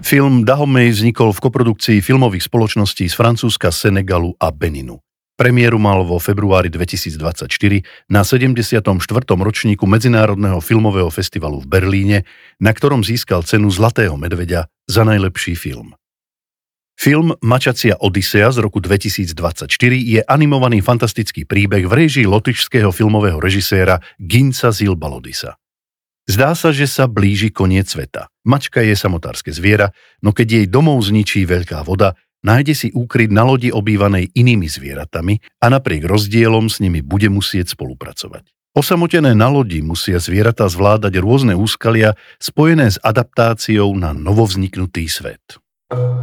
Film Dahomey vznikol v koprodukcii filmových spoločností z Francúzska, Senegalu a Beninu. Premiéru mal vo februári 2024 na 74. ročníku Medzinárodného filmového festivalu v Berlíne, na ktorom získal cenu Zlatého medveďa za najlepší film. Film Mačacia Odysea z roku 2024 je animovaný fantastický príbeh v réžii lotyšského filmového režiséra Ginca Zilbalodisa. Zdá sa, že sa blíži koniec sveta. Mačka je samotárske zviera, no keď jej domov zničí veľká voda, nájde si úkryt na lodi obývanej inými zvieratami a napriek rozdielom s nimi bude musieť spolupracovať. Osamotené na lodi musia zvieratá zvládať rôzne úskalia spojené s adaptáciou na novovzniknutý svet.